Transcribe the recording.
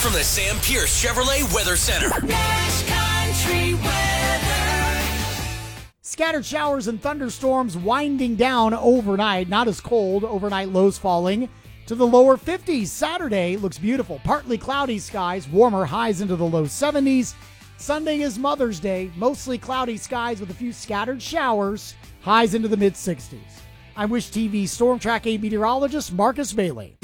from the Sam Pierce Chevrolet Weather Center. Nash Country weather. Scattered showers and thunderstorms winding down overnight. Not as cold. Overnight lows falling to the lower 50s. Saturday looks beautiful. Partly cloudy skies. Warmer highs into the low 70s. Sunday is Mother's Day. Mostly cloudy skies with a few scattered showers. Highs into the mid 60s. I'm Wish TV Storm Track 8 meteorologist Marcus Bailey.